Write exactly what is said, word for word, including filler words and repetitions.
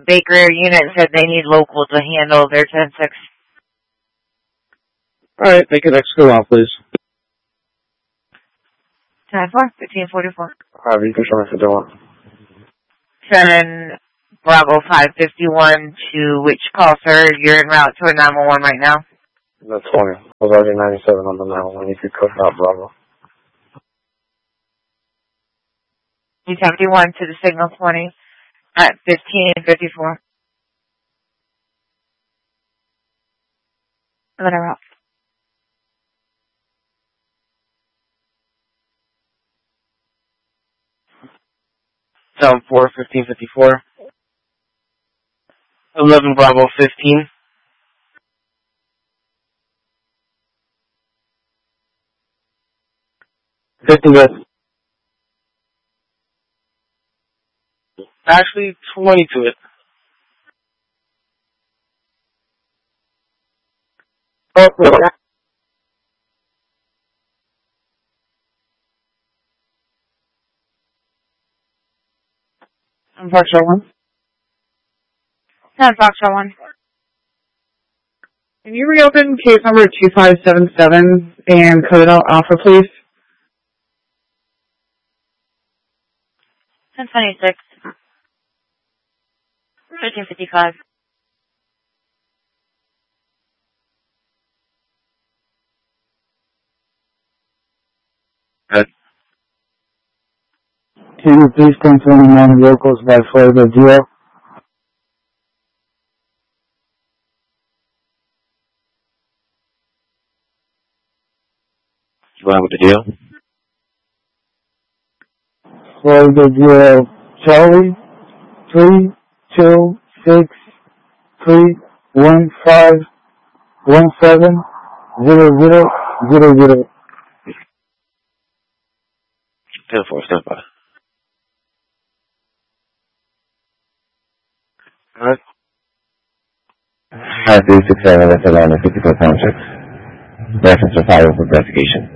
Baker unit said they need local to handle their ten six. Alright, make an X go out, please. ten four, fifteen forty-four. Alright, you can show me for doing. seven Bravo five fifty-one to which call, sir? You're en route to a nine one one right now. The twenty. I was already ninety-seven on the nine one one. You could cook out Bravo. two seventy-one to the signal twenty at fifteen fifty-four. Let her out. Down four, fifteen fifty-four. eleven Bravo fifteen. fifty West. Actually, twenty to it. Oh, yeah. I'm Foxtrot one. ten Foxtrot one. Can you reopen case number two five seven seven and code it out Alpha, please? ten twenty-six. fifteen fifty-five. Good. Can you please confirm among vehicles by Florida Geo? You want with the deal? Florida Geo Charlie three two six three one five one seven zero zero zero zero. ten four, stand by. Alright. Five three six seven, that's around fifty-four pound checks. Reference to file for investigation.